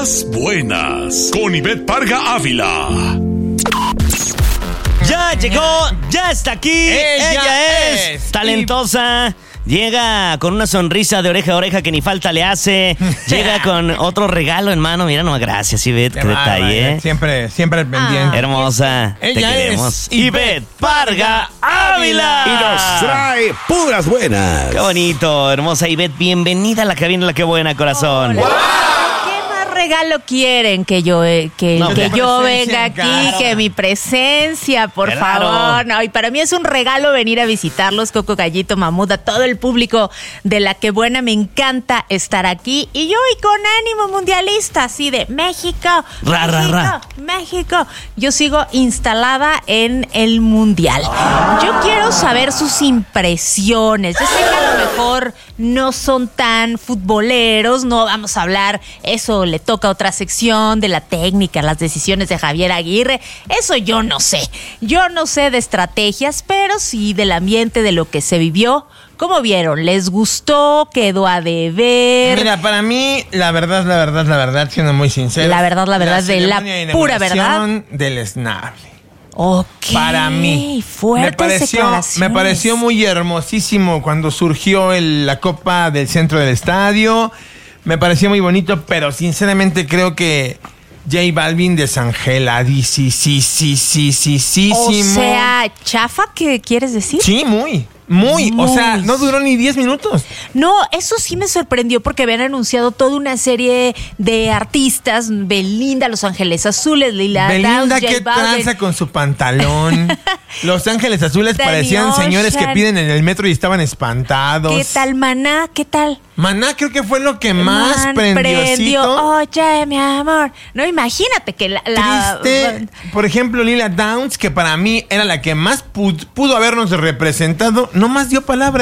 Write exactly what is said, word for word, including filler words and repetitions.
Puras buenas. Con Ivette Parga Ávila. Ya llegó, ya está aquí. Ella, Ella es, es talentosa. Llega con una sonrisa de oreja a oreja que ni falta le hace. Llega con otro regalo en mano. Mira, no, gracias, Ivette. Qué detalle, ¿eh? Siempre, siempre al pendiente. Hermosa. Te Ella queremos. es Ivette Parga Ávila. Y nos trae puras buenas. Qué bonito, hermosa Ivette. Bienvenida a la cabina, la que buena, corazón. Hola. ¿Qué más regalo quieren que yo eh, que, No, que que yo presencia venga en aquí, casa. que mi presencia, por Claro. favor? No, y para mí es un regalo venir a visitarlos, Coco, Gallito, Mamuda, todo el público de La Que Buena. Me encanta estar aquí y yo y con ánimo mundialista, así de México, Ra, ra, México, ra. México. Yo sigo instalada en el mundial. Yo quiero saber sus impresiones. Yo sé que a lo mejor no son tan futboleros, no vamos a hablar, eso le toca a otra sección de la técnica, las decisiones de Javier Aguirre. Eso yo no sé. Yo no sé de estrategias, pero sí del ambiente, de lo que se vivió. ¿Cómo vieron? ¿Les gustó? ¿Quedó a deber? Mira, para mí, la verdad, la verdad, la verdad, siendo muy sincero. La verdad, la verdad, de la ceremonia pura inauguración del esnable. Ok. Para mí. Fuertes me pareció, declaraciones. me pareció muy hermosísimo cuando surgió el- la copa del centro del estadio. Me pareció muy bonito, pero sinceramente creo que J Balvin desangeladísimo. Sí, sí, sí, sí, sí, O sí. sea, ¿chafa qué quieres decir? Sí, muy, muy. O sea, Muy. no duró ni diez minutos. No, eso sí me sorprendió porque habían anunciado toda una serie de artistas, Belinda, Los Ángeles Azules, Lila Belinda, Downs, J qué Balvin. tranza con su pantalón. Los Ángeles Azules Danny parecían señores que Ocean. piden en el metro y estaban espantados. ¿Qué tal, Maná? ¿Qué tal? Maná creo que fue lo que más Man, prendió. Oye, mi amor. No, imagínate que la... la- Triste. Por ejemplo, Lila Downs, que para mí era la que más pu- pudo habernos representado, no más dio palabra.